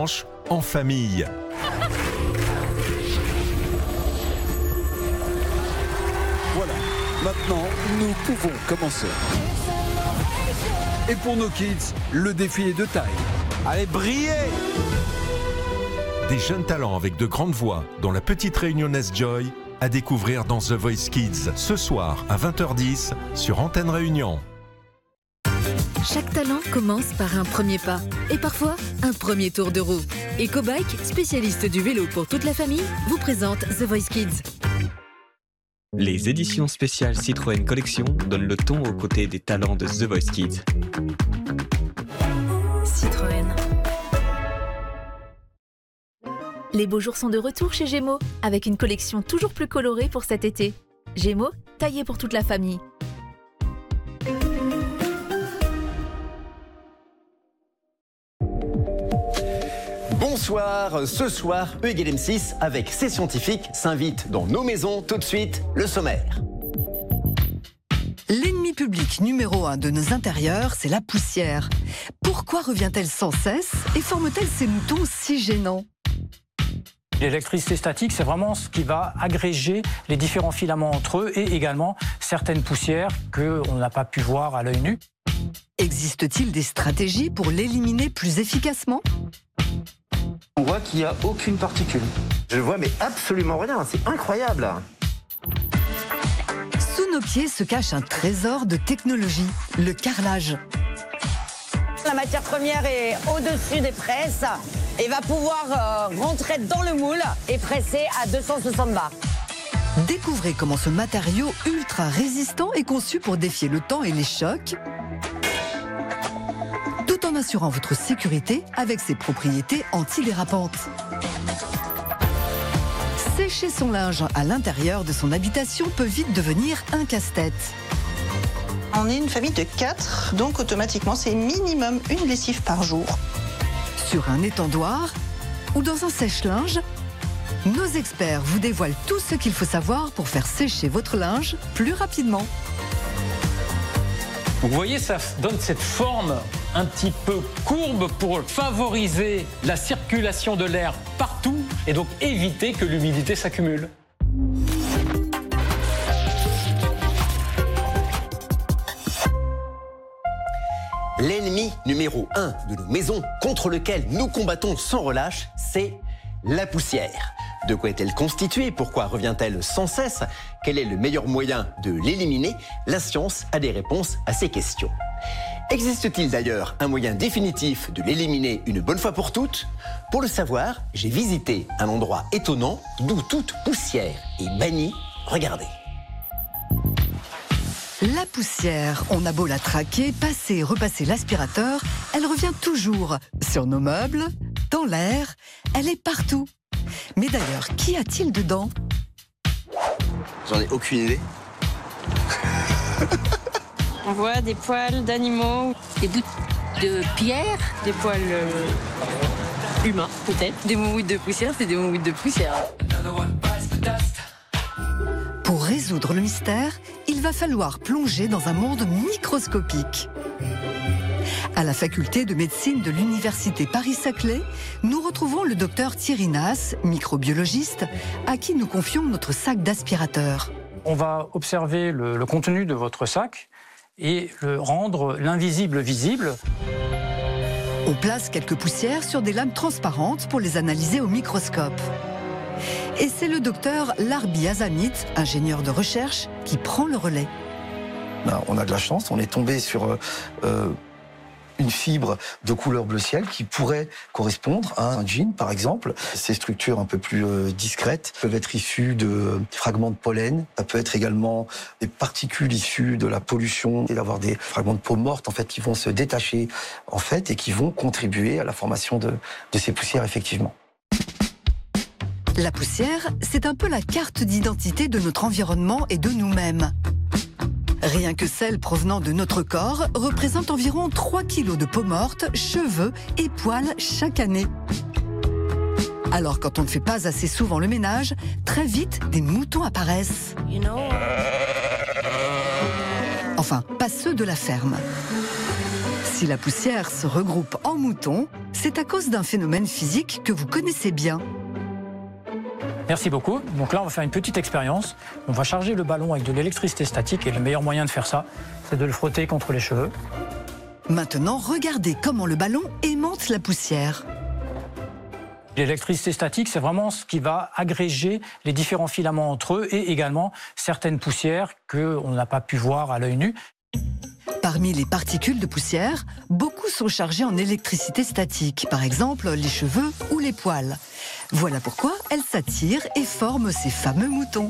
dimanche en famille. Voilà, maintenant nous pouvons commencer. Et pour nos kids, le défi est de taille. Allez, brillez! Des jeunes talents avec de grandes voix, dont la petite réunionnaise Joy, à découvrir dans The Voice Kids ce soir à 20h10 sur Antenne Réunion. Chaque talent commence par un premier pas et parfois un premier tour de roue. EcoBike, spécialiste du vélo pour toute la famille, vous présente The Voice Kids. Les éditions spéciales Citroën Collection donnent le ton aux côtés des talents de The Voice Kids. Citroën. Les beaux jours sont de retour chez Gémeaux, avec une collection toujours plus colorée pour cet été. Gémeaux, taillé pour toute la famille. Bonsoir, ce soir, Hugues M6 avec ses scientifiques s'invite dans nos maisons. Tout de suite, le sommaire. L'ennemi public numéro 1 de nos intérieurs, c'est la poussière. Pourquoi revient-elle sans cesse et forme-t-elle ces moutons si gênants ? L'électricité statique, c'est vraiment ce qui va agréger les différents filaments entre eux et également certaines poussières qu'on n'a pas pu voir à l'œil nu. Existe-t-il des stratégies pour l'éliminer plus efficacement ? On voit qu'il n'y a aucune particule. Je vois mais absolument rien, c'est incroyable. Sous nos pieds se cache un trésor de technologie, le carrelage. La matière première est au-dessus des presses et va pouvoir rentrer dans le moule et presser à 260 bars. Découvrez comment ce matériau ultra résistant est conçu pour défier le temps et les chocs, tout en assurant votre sécurité avec ses propriétés antidérapantes. Sécher son linge à l'intérieur de son habitation peut vite devenir un casse-tête. On est une famille de 4, donc automatiquement c'est minimum une lessive par jour. Sur un étendoir ou dans un sèche-linge, nos experts vous dévoilent tout ce qu'il faut savoir pour faire sécher votre linge plus rapidement. Vous voyez, ça donne cette forme un petit peu courbe pour favoriser la circulation de l'air partout et donc éviter que l'humidité s'accumule. L'ennemi numéro 1 de nos maisons, contre lequel nous combattons sans relâche, c'est la poussière. De quoi est-elle constituée? Pourquoi revient-elle sans cesse? Quel est le meilleur moyen de l'éliminer? La science a des réponses à ces questions. Existe-t-il d'ailleurs un moyen définitif de l'éliminer une bonne fois pour toutes? Pour le savoir, j'ai visité un endroit étonnant d'où toute poussière est bannie. Regardez. La poussière, on a beau la traquer, passer et repasser l'aspirateur, elle revient toujours sur nos meubles, dans l'air, elle est partout. Mais d'ailleurs, qu'y a-t-il dedans? J'en ai aucune idée. On voit des poils d'animaux, des bouts de pierre, des poils humains peut-être. Des moumouilles de poussière, c'est des moumouilles de poussière. Pour résoudre le mystère, il va falloir plonger dans un monde microscopique. À la faculté de médecine de l'université Paris-Saclay, nous retrouvons le docteur Thierry Naas, microbiologiste, à qui nous confions notre sac d'aspirateur. On va observer le contenu de votre sac et rendre l'invisible visible. On place quelques poussières sur des lames transparentes pour les analyser au microscope. Et c'est le docteur Larbi Azamit, ingénieur de recherche, qui prend le relais. On a de la chance, on est tombé sur une fibre de couleur bleu ciel qui pourrait correspondre à un jean, par exemple. Ces structures un peu plus discrètes peuvent être issues de fragments de pollen. Ça peut être également des particules issues de la pollution et d'avoir des fragments de peau morte en fait qui vont se détacher en fait et qui vont contribuer à la formation de ces poussières effectivement. La poussière, c'est un peu la carte d'identité de notre environnement et de nous-mêmes. Rien que celle provenant de notre corps représente environ 3 kilos de peau morte, cheveux et poils chaque année. Alors quand on ne fait pas assez souvent le ménage, très vite des moutons apparaissent. Enfin, pas ceux de la ferme. Si la poussière se regroupe en moutons, c'est à cause d'un phénomène physique que vous connaissez bien. Merci beaucoup. Donc là, on va faire une petite expérience. On va charger le ballon avec de l'électricité statique et le meilleur moyen de faire ça, c'est de le frotter contre les cheveux. Maintenant, regardez comment le ballon aimante la poussière. L'électricité statique, c'est vraiment ce qui va agréger les différents filaments entre eux et également certaines poussières qu'on n'a pas pu voir à l'œil nu. Parmi les particules de poussière, beaucoup sont chargées en électricité statique, par exemple les cheveux ou les poils. Voilà pourquoi elles s'attirent et forment ces fameux moutons.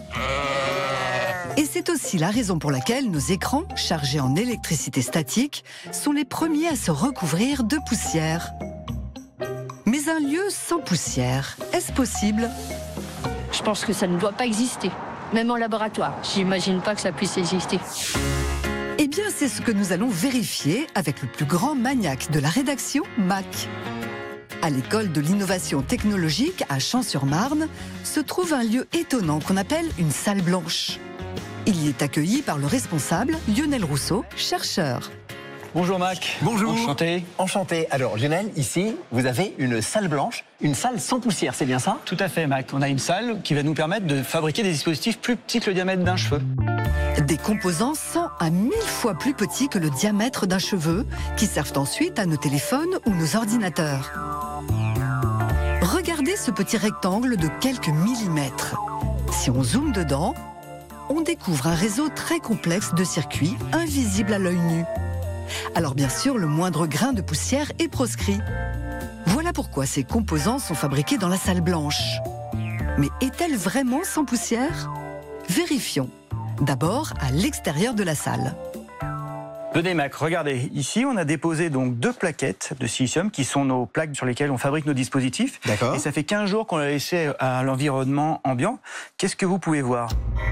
Et c'est aussi la raison pour laquelle nos écrans, chargés en électricité statique, sont les premiers à se recouvrir de poussière. Mais un lieu sans poussière, est-ce possible? Je pense que ça ne doit pas exister, même en laboratoire. J'imagine pas que ça puisse exister. Eh bien, c'est ce que nous allons vérifier avec le plus grand maniaque de la rédaction, Mac. À l'école de l'innovation technologique à Champs-sur-Marne se trouve un lieu étonnant qu'on appelle une salle blanche. Il y est accueilli par le responsable, Lionel Rousseau, chercheur. Bonjour Mac. Bonjour. Enchanté. Enchanté. Alors Lionel, ici, vous avez une salle blanche, une salle sans poussière, c'est bien ça? Tout à fait Mac. On a une salle qui va nous permettre de fabriquer des dispositifs plus petits que le diamètre d'un cheveu. Des composants 100 à 1000 fois plus petits que le diamètre d'un cheveu, qui servent ensuite à nos téléphones ou nos ordinateurs. Regardez ce petit rectangle de quelques millimètres. Si on zoome dedans, on découvre un réseau très complexe de circuits invisibles à l'œil nu. Alors bien sûr, le moindre grain de poussière est proscrit. Voilà pourquoi ces composants sont fabriqués dans la salle blanche. Mais est-elle vraiment sans poussière? Vérifions. D'abord à l'extérieur de la salle. Venez Mac, regardez, ici on a déposé donc 2 plaquettes de silicium qui sont nos plaques sur lesquelles on fabrique nos dispositifs. D'accord. Et ça fait 15 jours qu'on l'a laissé à l'environnement ambiant. Qu'est-ce que vous pouvez voir?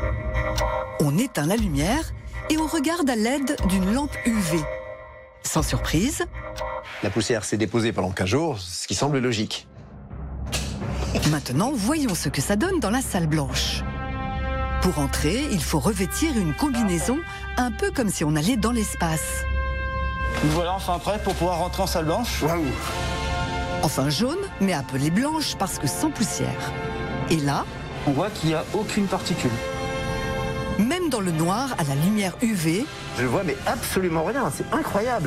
On éteint la lumière et on regarde à l'aide d'une lampe UV. Sans surprise, La poussière s'est déposée pendant 15 jours, ce qui semble logique. maintenant voyons ce que ça donne dans la salle blanche. Pour entrer, il faut revêtir une combinaison un peu comme si on allait dans l'espace. Nous voilà enfin prêts pour pouvoir rentrer en salle blanche. Waouh! Enfin jaune, mais appelée blanche parce que sans poussière. Et là, On voit qu'il n'y a aucune particule. même dans le noir, à la lumière UV, Je vois mais absolument rien, c'est incroyable!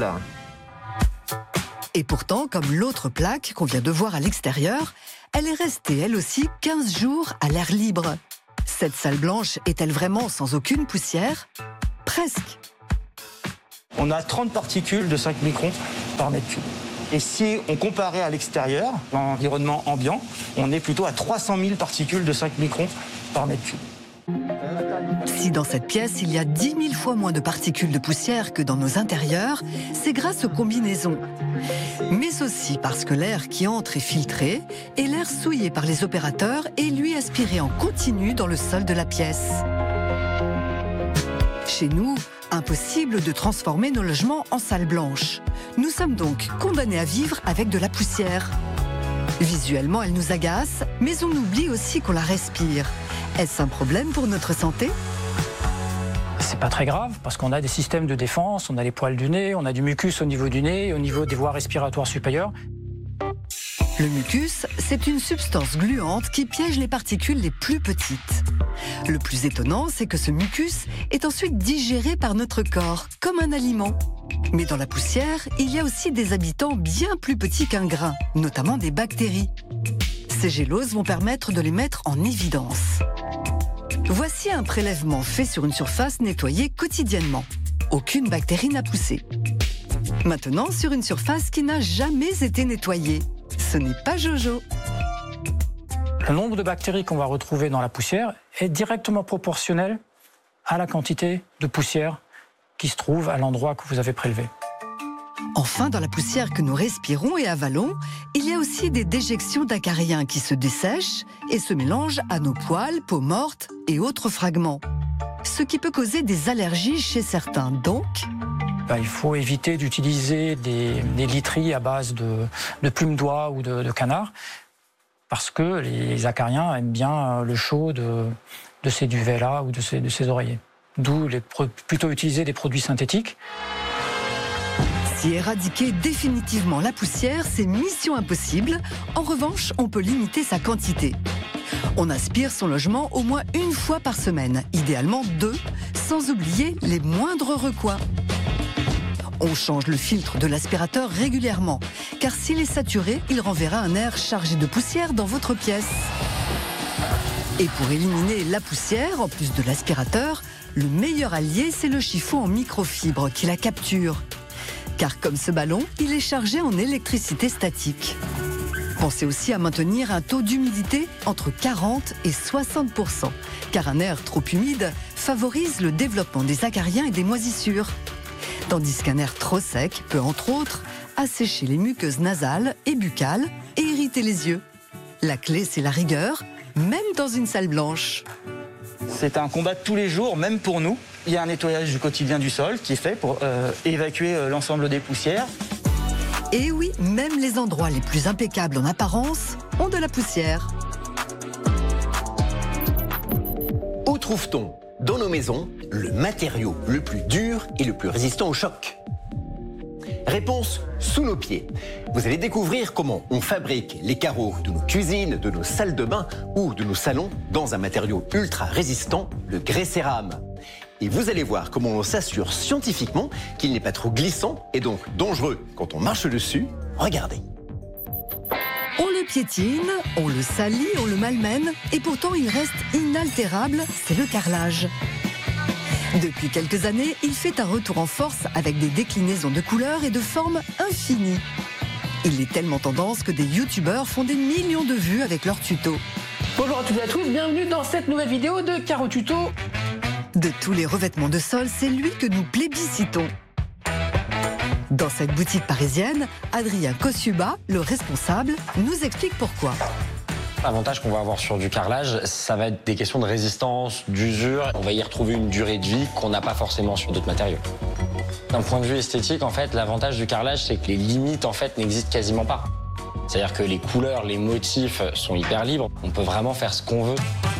et pourtant, comme l'autre plaque qu'on vient de voir à l'extérieur, elle est restée elle aussi 15 jours à l'air libre. Cette salle blanche est-elle vraiment sans aucune poussière? Presque. On a 30 particules de 5 microns par mètre cube. Et si on comparait à l'extérieur, l'environnement ambiant, on est plutôt à 300 000 particules de 5 microns par mètre cube. Si dans cette pièce, il y a 10 000 fois moins de particules de poussière que dans nos intérieurs, c'est grâce aux combinaisons. Mais aussi parce que l'air qui entre est filtré et l'air souillé par les opérateurs est lui aspiré en continu dans le sol de la pièce. Chez nous, impossible de transformer nos logements en salle blanche. Nous sommes donc condamnés à vivre avec de la poussière. Visuellement, elle nous agace, mais on oublie aussi qu'on la respire. Est-ce un problème pour notre santé? C'est pas très grave parce qu'on a des systèmes de défense, on a les poils du nez, on a du mucus au niveau du nez et au niveau des voies respiratoires supérieures. Le mucus, c'est une substance gluante qui piège les particules les plus petites. Le plus étonnant, c'est que ce mucus est ensuite digéré par notre corps, comme un aliment. Mais dans la poussière, il y a aussi des habitants bien plus petits qu'un grain, notamment des bactéries. Ces géloses vont permettre de les mettre en évidence. Voici un prélèvement fait sur une surface nettoyée quotidiennement. Aucune bactérie n'a poussé. Maintenant, sur une surface qui n'a jamais été nettoyée. Ce n'est pas Jojo. Le nombre de bactéries qu'on va retrouver dans la poussière est directement proportionnel à la quantité de poussière qui se trouve à l'endroit que vous avez prélevé. Enfin, dans la poussière que nous respirons et avalons, il y a aussi des déjections d'acariens qui se dessèchent et se mélangent à nos poils, peaux mortes et autres fragments. Ce qui peut causer des allergies chez certains. Donc, il faut éviter d'utiliser des literies à base de plumes d'oie ou de canard parce que les acariens aiment bien le chaud de ces duvets-là ou de ces oreillers. D'où plutôt utiliser des produits synthétiques. Si éradiquer définitivement la poussière, c'est mission impossible. En revanche, on peut limiter sa quantité. On aspire son logement au moins une fois par semaine, idéalement 2, sans oublier les moindres recoins. On change le filtre de l'aspirateur régulièrement, car s'il est saturé, il renverra un air chargé de poussière dans votre pièce. Et pour éliminer la poussière, en plus de l'aspirateur, le meilleur allié, c'est le chiffon en microfibre qui la capture. Car comme ce ballon, il est chargé en électricité statique. Pensez aussi à maintenir un taux d'humidité entre 40 et 60%, car un air trop humide favorise le développement des acariens et des moisissures. Tandis qu'un air trop sec peut, entre autres, assécher les muqueuses nasales et buccales et irriter les yeux. La clé, c'est la rigueur, même dans une salle blanche. C'est un combat de tous les jours, même pour nous. Il y a un nettoyage du quotidien du sol qui est fait pour évacuer l'ensemble des poussières. Et oui, même les endroits les plus impeccables en apparence ont de la poussière. Où trouve-t-on, dans nos maisons, le matériau le plus dur et le plus résistant au choc? Réponse sous nos pieds. Vous allez découvrir comment on fabrique les carreaux de nos cuisines, de nos salles de bain ou de nos salons dans un matériau ultra résistant, le grès-cérame. Et vous allez voir comment on s'assure scientifiquement qu'il n'est pas trop glissant et donc dangereux quand on marche dessus. Regardez. On le piétine, on le salit, on le malmène, et pourtant il reste inaltérable, c'est le carrelage. Depuis quelques années, il fait un retour en force avec des déclinaisons de couleurs et de formes infinies. Il est tellement tendance que des youtubeurs font des millions de vues avec leurs tutos. Bonjour à toutes et à tous, bienvenue dans cette nouvelle vidéo de Caro Tuto. De tous les revêtements de sol, c'est lui que nous plébiscitons. Dans cette boutique parisienne, Adrien Kossuba, le responsable, nous explique pourquoi. L'avantage qu'on va avoir sur du carrelage, ça va être des questions de résistance, d'usure. On va y retrouver une durée de vie qu'on n'a pas forcément sur d'autres matériaux. D'un point de vue esthétique, en fait, l'avantage du carrelage, c'est que les limites, en fait, n'existent quasiment pas. C'est-à-dire que les couleurs, les motifs sont hyper libres. On peut vraiment faire ce qu'on veut.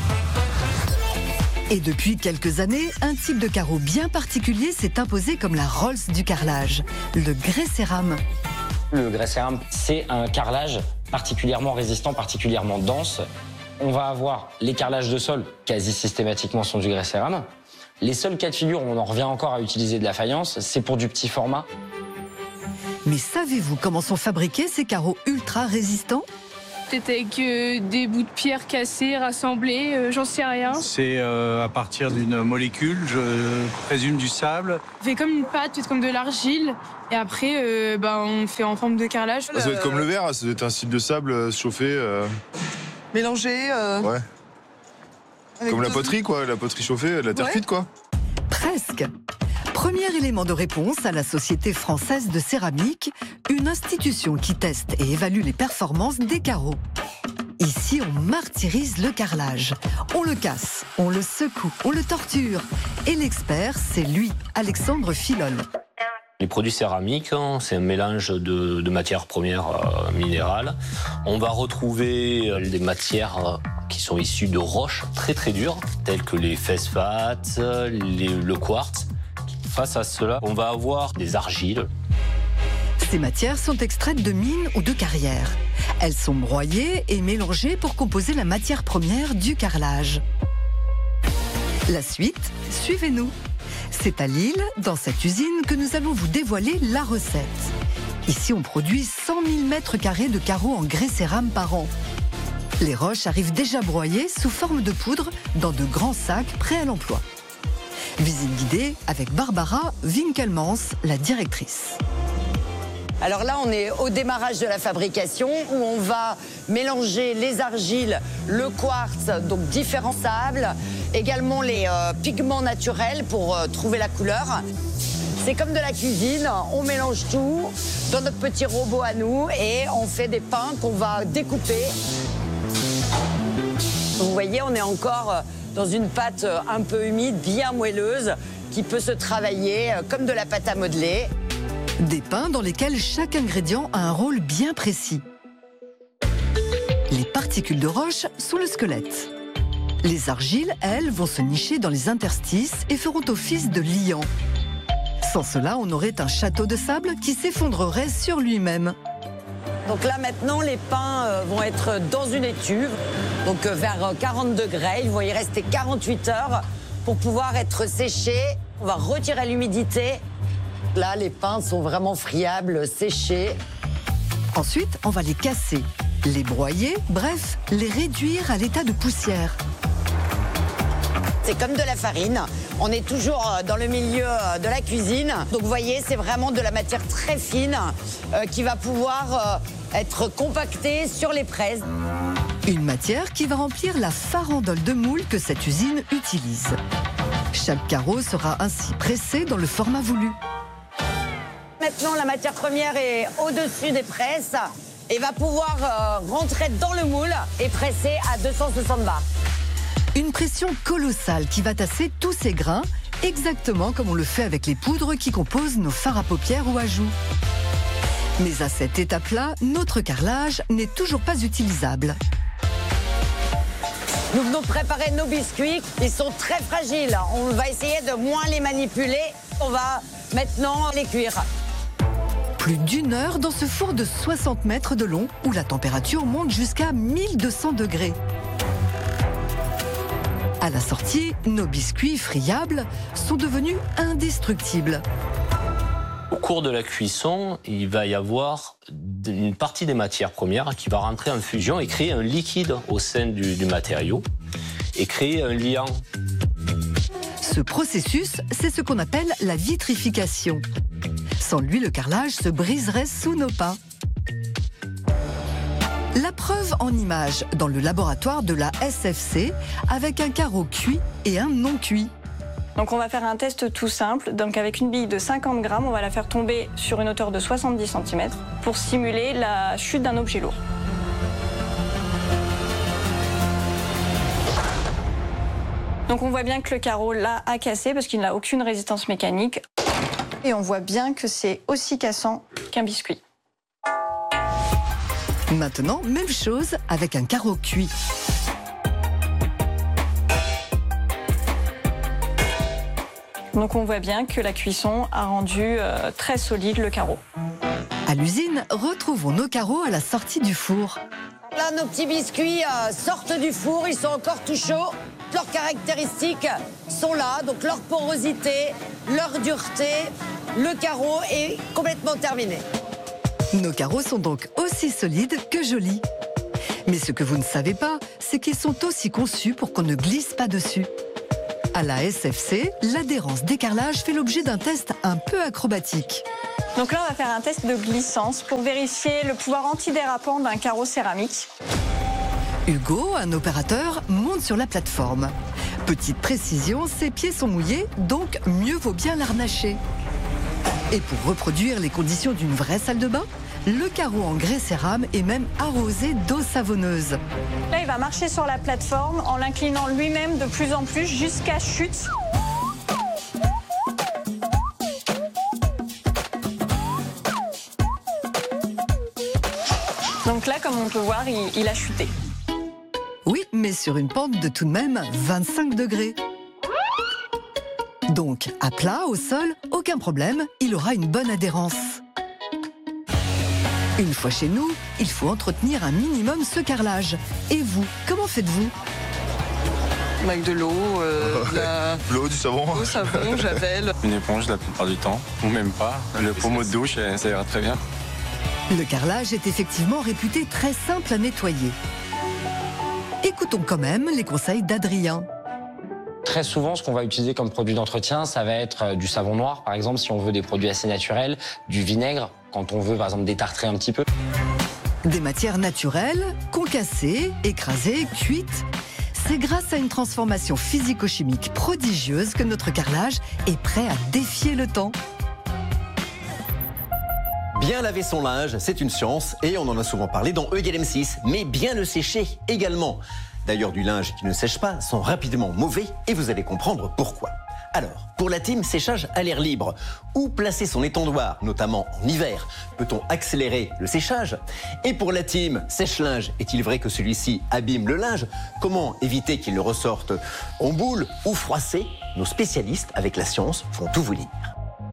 Et depuis quelques années, un type de carreau bien particulier s'est imposé comme la Rolls du carrelage, le grès-cérame. Le grès-cérame, c'est un carrelage particulièrement résistant, particulièrement dense. On va avoir les carrelages de sol, quasi systématiquement sont du grès-cérame. Les seuls cas de figure où on en revient encore à utiliser de la faïence, c'est pour du petit format. Mais savez-vous comment sont fabriqués ces carreaux ultra résistants ? Peut-être avec des bouts de pierre cassés, rassemblés, j'en sais rien. C'est à partir d'une molécule, je présume du sable. On fait comme une pâte, peut-être comme de l'argile, et après on fait en forme de carrelage. Ça doit être comme le verre, ça doit être un style de sable chauffé. Mélangé. Ouais. Comme la poterie, quoi, la poterie chauffée, la terre cuite, quoi. Presque. Premier élément de réponse à la Société française de céramique, une institution qui teste et évalue les performances des carreaux. Ici, on martyrise le carrelage. On le casse, on le secoue, on le torture. Et l'expert, c'est lui, Alexandre Filol. Les produits céramiques, c'est un mélange de matières premières minérales. On va retrouver des matières qui sont issues de roches très très dures, telles que les phosphates, le quartz. Face à cela, on va avoir des argiles. Ces matières sont extraites de mines ou de carrières. Elles sont broyées et mélangées pour composer la matière première du carrelage. La suite, suivez-nous. C'est à Lille, dans cette usine, que nous allons vous dévoiler la recette. Ici, on produit 100 000 mètres carrés de carreaux en grès-cérame par an. Les roches arrivent déjà broyées sous forme de poudre dans de grands sacs prêts à l'emploi. Visite guidée avec Barbara Winkelmans, la directrice. Alors là, on est au démarrage de la fabrication où on va mélanger les argiles, le quartz, donc différents sables, également les pigments naturels pour trouver la couleur. C'est comme de la cuisine, on mélange tout dans notre petit robot à nous et on fait des pains qu'on va découper. Vous voyez, on est encore dans une pâte un peu humide, bien moelleuse, qui peut se travailler comme de la pâte à modeler. Des pains dans lesquels chaque ingrédient a un rôle bien précis. Les particules de roche sont le squelette. Les argiles, elles, vont se nicher dans les interstices et feront office de liant. Sans cela, on aurait un château de sable qui s'effondrerait sur lui-même. Donc là maintenant les pains vont être dans une étuve, donc vers 40 degrés, ils vont y rester 48 heures pour pouvoir être séchés. On va retirer l'humidité. Là les pains sont vraiment friables, séchés. Ensuite, on va les casser, les broyer, bref, les réduire à l'état de poussière. C'est comme de la farine, on est toujours dans le milieu de la cuisine. Donc vous voyez, c'est vraiment de la matière très fine qui va pouvoir être compactée sur les presses. Une matière qui va remplir la farandole de moule que cette usine utilise. Chaque carreau sera ainsi pressé dans le format voulu. Maintenant, la matière première est au-dessus des presses et va pouvoir rentrer dans le moule et presser à 260 bars. Une pression colossale qui va tasser tous ces grains, exactement comme on le fait avec les poudres qui composent nos fards à paupières ou à joues. Mais à cette étape-là, notre carrelage n'est toujours pas utilisable. Nous venons de préparer nos biscuits, ils sont très fragiles. On va essayer de moins les manipuler. On va maintenant les cuire. Plus d'1 heure dans ce four de 60 mètres de long où la température monte jusqu'à 1200 degrés. À la sortie, nos biscuits friables sont devenus indestructibles. Au cours de la cuisson, il va y avoir une partie des matières premières qui va rentrer en fusion et créer un liquide au sein du matériau et créer un liant. Ce processus, c'est ce qu'on appelle la vitrification. Sans lui, le carrelage se briserait sous nos pas. La preuve en image dans le laboratoire de la SFC avec un carreau cuit et un non cuit. Donc on va faire un test tout simple. Donc avec une bille de 50 grammes, on va la faire tomber sur une hauteur de 70 cm pour simuler la chute d'un objet lourd. Donc on voit bien que le carreau là a cassé parce qu'il n'a aucune résistance mécanique. Et on voit bien que c'est aussi cassant qu'un biscuit. Maintenant, même chose avec un carreau cuit. Donc on voit bien que la cuisson a rendu très solide le carreau. À l'usine, retrouvons nos carreaux à la sortie du four. Là, nos petits biscuits sortent du four, ils sont encore tout chauds. Leurs caractéristiques sont là, donc leur porosité, leur dureté, le carreau est complètement terminé. Nos carreaux sont donc aussi solides que jolis. Mais ce que vous ne savez pas, c'est qu'ils sont aussi conçus pour qu'on ne glisse pas dessus. À la SFC, l'adhérence des carrelages fait l'objet d'un test un peu acrobatique. Donc là, on va faire un test de glissance pour vérifier le pouvoir antidérapant d'un carreau céramique. Hugo, un opérateur, monte sur la plateforme. Petite précision, ses pieds sont mouillés, donc mieux vaut bien l'harnacher. Et pour reproduire les conditions d'une vraie salle de bain, le carreau en grès cérame est même arrosé d'eau savonneuse. Là, il va marcher sur la plateforme en l'inclinant lui-même de plus en plus jusqu'à chute. Donc là, comme on peut voir, il a chuté. Oui, mais sur une pente de tout de même 25 degrés. Donc, à plat, au sol, aucun problème, il aura une bonne adhérence. Une fois chez nous, il faut entretenir un minimum ce carrelage. Et vous, comment faites-vous ? Avec de l'eau, de l'eau, du savon. Eau, savon, javel. Une éponge la plupart du temps, ou même pas. Le pommeau de douche, ça ira très bien. Le carrelage est effectivement réputé très simple à nettoyer. Écoutons quand même les conseils d'Adrien. Très souvent, ce qu'on va utiliser comme produit d'entretien, ça va être du savon noir, par exemple, si on veut des produits assez naturels, du vinaigre, quand on veut, par exemple, détartrer un petit peu. Des matières naturelles, concassées, écrasées, cuites. C'est grâce à une transformation physico-chimique prodigieuse que notre carrelage est prêt à défier le temps. Bien laver son linge, c'est une science, et on en a souvent parlé dans E=M6, mais bien le sécher également. D'ailleurs, du linge qui ne sèche pas sont rapidement mauvais, et vous allez comprendre pourquoi. Alors, pour la team séchage à l'air libre, où placer son étendoir, notamment en hiver? Peut-on accélérer le séchage? Et pour la team sèche-linge, est-il vrai que celui-ci abîme le linge? Comment éviter qu'il ne ressorte en boule ou froissé? Nos spécialistes, avec la science, vont tout vous dire.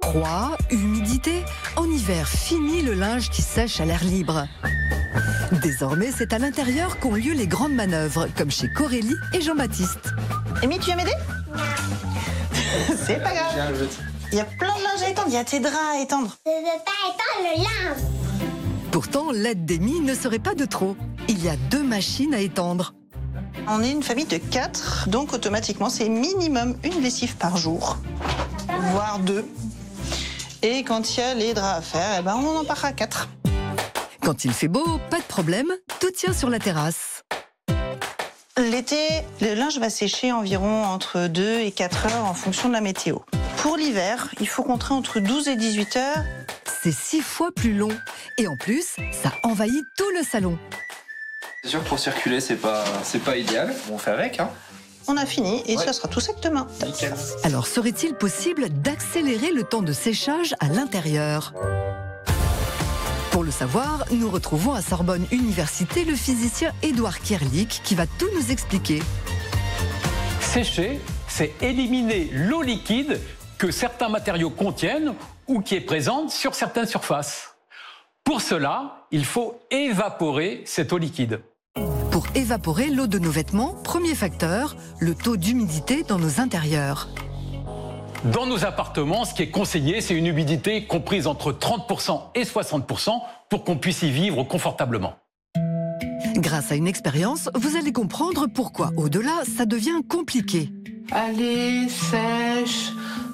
Froid, humidité, en hiver, fini le linge qui sèche à l'air libre. Désormais, c'est à l'intérieur qu'ont lieu les grandes manœuvres, comme chez Corélie et Jean-Baptiste. Amy, tu viens m'aider? C'est pas grave. Il y a plein de linge à étendre, il y a tes draps à étendre. Je veux pas étendre le linge. Pourtant, l'aide d'Amy ne serait pas de trop. Il y a 2 machines à étendre. On est une famille de 4, donc automatiquement, c'est minimum une lessive par jour, voire 2. Et quand il y a les draps à faire, on en part à 4. Quand il fait beau, pas de problème, tout tient sur la terrasse. L'été, le linge va sécher environ entre 2 et 4 heures en fonction de la météo. Pour l'hiver, il faut compter entre 12 et 18 heures. C'est 6 fois plus long. Et en plus, ça envahit tout le salon. C'est sûr que pour circuler, c'est pas idéal. On fait avec, hein. On a fini et ça sera tout sec demain. Nickel. Alors, serait-il possible d'accélérer le temps de séchage à l'intérieur ? Pour le savoir, nous retrouvons à Sorbonne Université le physicien Édouard Kierlich qui va tout nous expliquer. Sécher, c'est éliminer l'eau liquide que certains matériaux contiennent ou qui est présente sur certaines surfaces. Pour cela, il faut évaporer cette eau liquide. Pour évaporer l'eau de nos vêtements, premier facteur, le taux d'humidité dans nos intérieurs. Dans nos appartements, ce qui est conseillé, c'est une humidité comprise entre 30% et 60% pour qu'on puisse y vivre confortablement. Grâce à une expérience, vous allez comprendre pourquoi, au-delà, ça devient compliqué. Allez, sèche.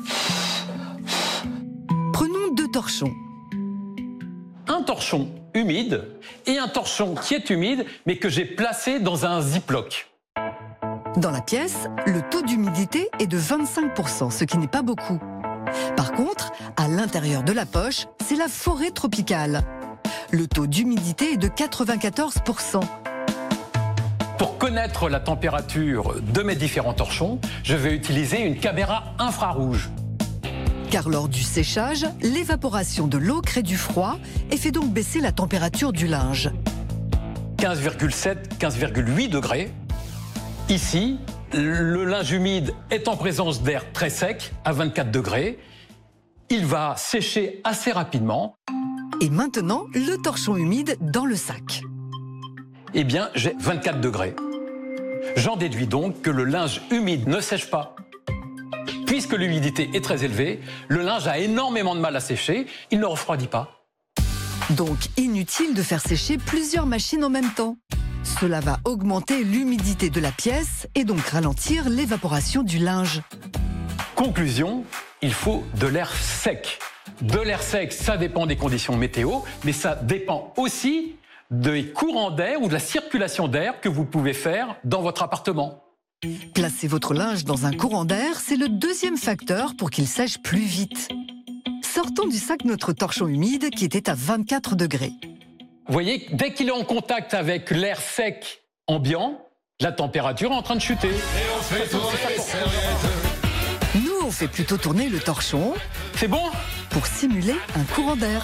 Prenons 2 torchons. Un torchon humide et un torchon qui est humide, mais que j'ai placé dans un ziploc. Dans la pièce, le taux d'humidité est de 25%, ce qui n'est pas beaucoup. Par contre, à l'intérieur de la poche, c'est la forêt tropicale. Le taux d'humidité est de 94%. Pour connaître la température de mes différents torchons, je vais utiliser une caméra infrarouge. Car lors du séchage, l'évaporation de l'eau crée du froid et fait donc baisser la température du linge. 15,7, 15,8 degrés. Ici, le linge humide est en présence d'air très sec, à 24 degrés. Il va sécher assez rapidement. Et maintenant, le torchon humide dans le sac. Eh bien, j'ai 24 degrés. J'en déduis donc que le linge humide ne sèche pas. Puisque l'humidité est très élevée, le linge a énormément de mal à sécher, il ne refroidit pas. Donc, inutile de faire sécher plusieurs machines en même temps. Cela va augmenter l'humidité de la pièce et donc ralentir l'évaporation du linge. Conclusion, il faut de l'air sec. De l'air sec, ça dépend des conditions météo, mais ça dépend aussi des courants d'air ou de la circulation d'air que vous pouvez faire dans votre appartement. Placer votre linge dans un courant d'air, c'est le 2e facteur pour qu'il sèche plus vite. Sortons du sac notre torchon humide qui était à 24 degrés. Vous voyez, dès qu'il est en contact avec l'air sec ambiant, la température est en train de chuter. Nous, on fait plutôt tourner le torchon. C'est bon ? Pour simuler un courant d'air.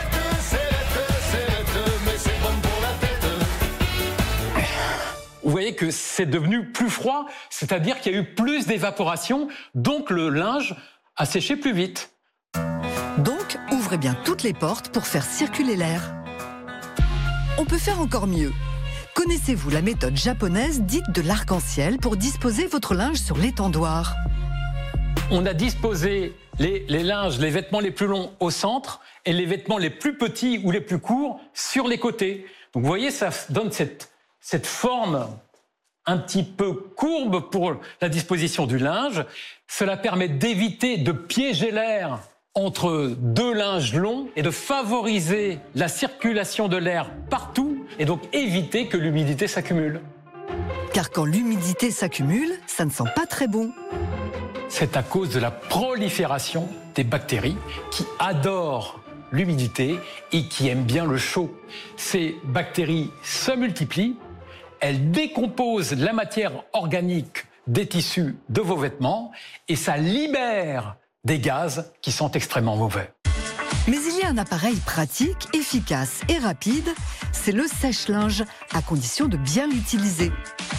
Vous voyez que c'est devenu plus froid, c'est-à-dire qu'il y a eu plus d'évaporation, donc le linge a séché plus vite. Donc, ouvrez bien toutes les portes pour faire circuler l'air. On peut faire encore mieux. Connaissez-vous la méthode japonaise dite de l'arc-en-ciel pour disposer votre linge sur l'étendoir ? On a disposé les linges, les vêtements les plus longs au centre et les vêtements les plus petits ou les plus courts sur les côtés. Donc vous voyez, ça donne cette forme un petit peu courbe pour la disposition du linge. Cela permet d'éviter de piéger l'air entre 2 linges longs et de favoriser la circulation de l'air partout et donc éviter que l'humidité s'accumule. Car quand l'humidité s'accumule, ça ne sent pas très bon. C'est à cause de la prolifération des bactéries qui adorent l'humidité et qui aiment bien le chaud. Ces bactéries se multiplient, elles décomposent la matière organique des tissus de vos vêtements et ça libère des gaz qui sont extrêmement mauvais. Mais il y a un appareil pratique, efficace et rapide, c'est le sèche-linge, à condition de bien l'utiliser.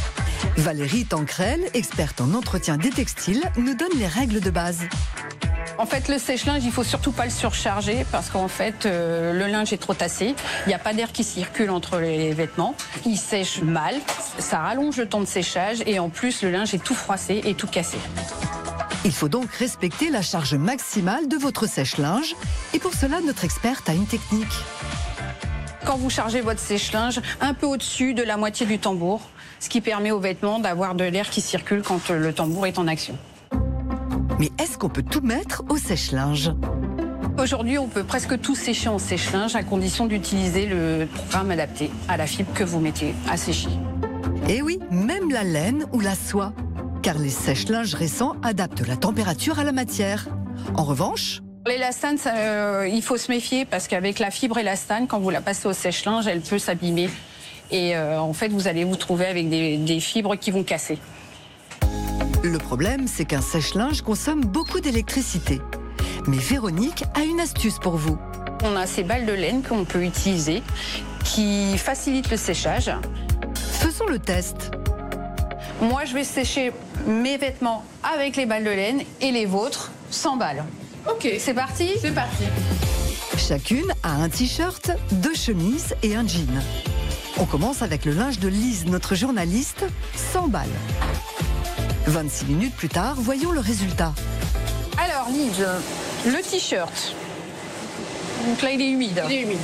Valérie Tancrel, experte en entretien des textiles, nous donne les règles de base. En fait, le sèche-linge, il faut surtout pas le surcharger parce qu'en fait, le linge est trop tassé. Il n'y a pas d'air qui circule entre les vêtements. Il sèche mal, ça rallonge le temps de séchage et en plus, le linge est tout froissé et tout cassé. Il faut donc respecter la charge maximale de votre sèche-linge. Et pour cela, notre experte a une technique. Quand vous chargez votre sèche-linge, un peu au-dessus de la moitié du tambour, ce qui permet aux vêtements d'avoir de l'air qui circule quand le tambour est en action. Mais est-ce qu'on peut tout mettre au sèche-linge ? Aujourd'hui, on peut presque tout sécher en sèche-linge à condition d'utiliser le programme adapté à la fibre que vous mettez à sécher. Et oui, même la laine ou la soie, car les sèche-linges récents adaptent la température à la matière. En revanche, l'élastane, il faut se méfier parce qu'avec la fibre élastane, quand vous la passez au sèche-linge, elle peut s'abîmer. Et en fait, vous allez vous trouver avec des fibres qui vont casser. Le problème, c'est qu'un sèche-linge consomme beaucoup d'électricité. Mais Véronique a une astuce pour vous. On a ces balles de laine qu'on peut utiliser qui facilitent le séchage. Faisons le test. Moi, je vais sécher mes vêtements avec les balles de laine et les vôtres sans balles. Ok. C'est parti ? C'est parti. Chacune a un t-shirt, 2 chemises et un jean. On commence avec le linge de Lise, notre journaliste, sans balles. 26 minutes plus tard, voyons le résultat. Alors, Lise, le t-shirt. Donc là, il est humide. Il est humide.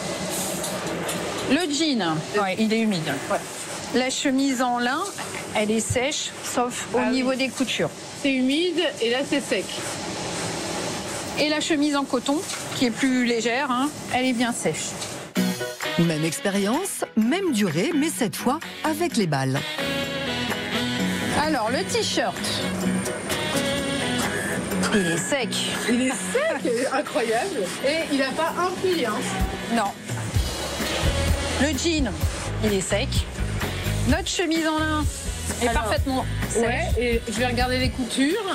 Le jean, ouais, il est humide. Ouais. La chemise en lin, elle est sèche, sauf au niveau des coutures. C'est humide et là, c'est sec. Et la chemise en coton, qui est plus légère, hein, elle est bien sèche. Même expérience, même durée, mais cette fois avec les balles. Alors, le t-shirt, il est sec. Il est sec, incroyable. Et il n'a pas un pli, hein. Non. Le jean, il est sec. Notre chemise en lin est parfaitement sèche. Ouais, et je vais regarder les coutures.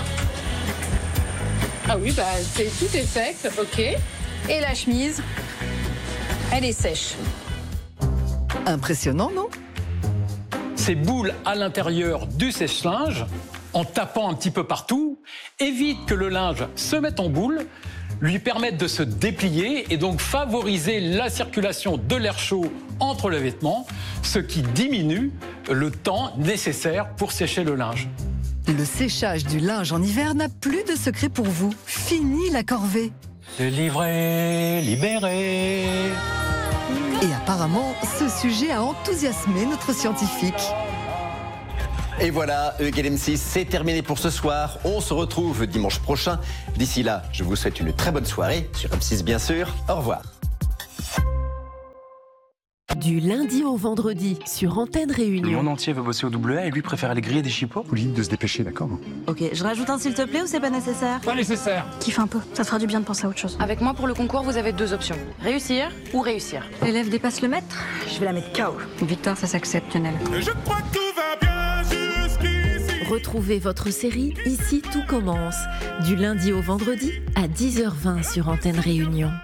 Ah oui, bah, tout est sec, ok. Et la chemise, elle est sèche. Impressionnant, non ? Ces boules à l'intérieur du sèche-linge, en tapant un petit peu partout, évitent que le linge se mette en boule, lui permettent de se déplier et donc favoriser la circulation de l'air chaud entre les vêtements, ce qui diminue le temps nécessaire pour sécher le linge. Le séchage du linge en hiver n'a plus de secret pour vous. Fini la corvée. Délivré, libéré. Et apparemment, ce sujet a enthousiasmé notre scientifique. Et voilà, Eugène M6, c'est terminé pour ce soir. On se retrouve dimanche prochain. D'ici là, je vous souhaite une très bonne soirée, sur M6 bien sûr. Au revoir. Du lundi au vendredi, sur Antenne Le Réunion. monde entier veut bosser au AA et lui préfère aller griller des chipots. Faut limite de se dépêcher, d'accord ? Ok, je rajoute un s'il te plaît ou c'est pas nécessaire ? Pas nécessaire. Kiffe un peu, ça fera du bien de penser à autre chose. Avec moi, pour le concours, vous avez 2 options. Réussir ou réussir. L'élève dépasse le maître, je vais la mettre KO. Victoire, ça s'accepte, Lionel. Je crois que tout va bien jusqu'ici. Retrouvez votre série Ici tout commence, du lundi au vendredi à 10h20 sur Antenne Réunion.